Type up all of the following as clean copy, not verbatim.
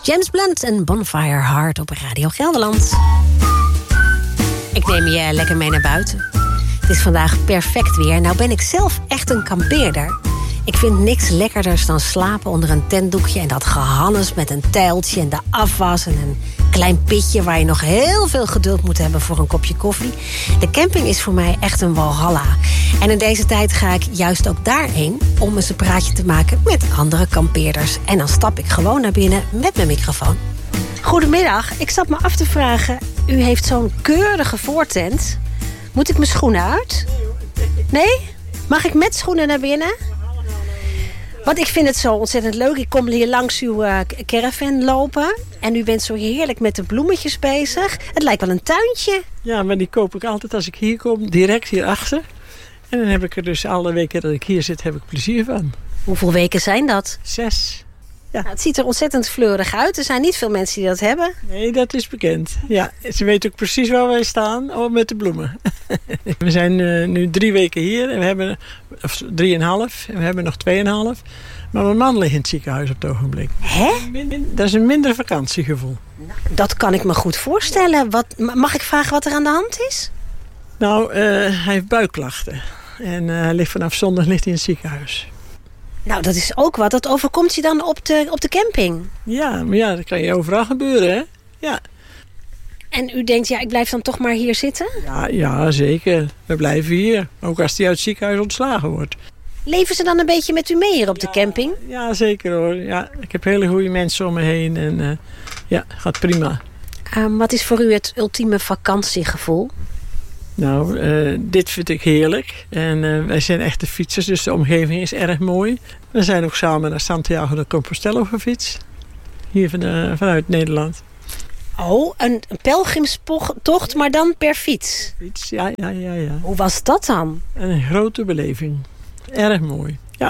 James Blunt en Bonfire Heart op Radio Gelderland. Ik neem je lekker mee naar buiten. Het is vandaag perfect weer. Nou ben ik zelf echt een kampeerder. Ik vind niks lekkerders dan slapen onder een tentdoekje... en dat gehannes met een tijltje en de afwas... en een klein pitje waar je nog heel veel geduld moet hebben... voor een kopje koffie. De camping is voor mij echt een walhalla. En in deze tijd ga ik juist ook daarheen... om eens een praatje te maken met andere kampeerders. En dan stap ik gewoon naar binnen met mijn microfoon. Goedemiddag, ik zat me af te vragen... u heeft zo'n keurige voortent. Moet ik mijn schoenen uit? Nee? Mag ik met schoenen naar binnen? Want ik vind het zo ontzettend leuk. Ik kom hier langs uw caravan lopen. En u bent zo heerlijk met de bloemetjes bezig. Het lijkt wel een tuintje. Ja, maar die koop ik altijd als ik hier kom. Direct hierachter. En dan heb ik er dus alle weken dat ik hier zit, heb ik plezier van. Hoeveel weken zijn dat? 6. Ja. Nou, het ziet er ontzettend fleurig uit. Er zijn niet veel mensen die dat hebben. Nee, dat is bekend. Ja, ze weten ook precies waar wij staan. Oh, met de bloemen. We zijn nu 3 weken hier. En we hebben, of 3,5. En we hebben nog 2,5. Maar mijn man ligt in het ziekenhuis op het ogenblik. Hè? Dat is een minder vakantiegevoel. Dat kan ik me goed voorstellen. Mag ik vragen wat er aan de hand is? Nou, hij heeft buikklachten. En hij ligt vanaf zondag in het ziekenhuis. Nou, dat is ook wat. Dat overkomt je dan op de camping? Ja, maar ja, dat kan je overal gebeuren, hè? Ja. En u denkt, ja, ik blijf dan toch maar hier zitten? Ja, zeker. We blijven hier. Ook als hij uit het ziekenhuis ontslagen wordt. Leven ze dan een beetje met u mee hier op de camping? Ja, zeker hoor. Ja, ik heb hele goede mensen om me heen. En ja, gaat prima. Wat is voor u het ultieme vakantiegevoel? Nou, dit vind ik heerlijk. En wij zijn echte fietsers, dus de omgeving is erg mooi. We zijn ook samen naar Santiago de Compostela gefietst. Hier vanuit Nederland. Oh, een pelgrimstocht, maar dan per fiets? Fiets, ja. Hoe was dat dan? Een grote beleving. Erg mooi. Ja,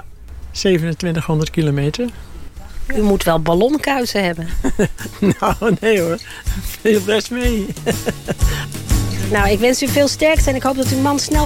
2700 kilometer. U moet wel ballonkuiten hebben. Nou, nee hoor. Veel best mee. Nou, ik wens u veel sterkte en ik hoop dat uw man snel